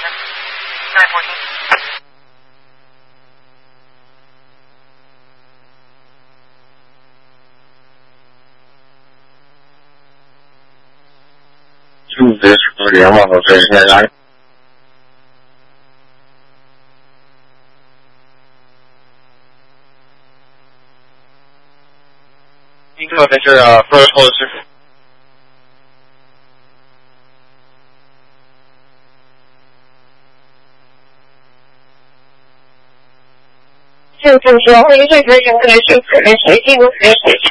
再拨听。 这是联网的这些人。 宾客，这是first call 是。 就是说，我一直应该是可能谁进入谁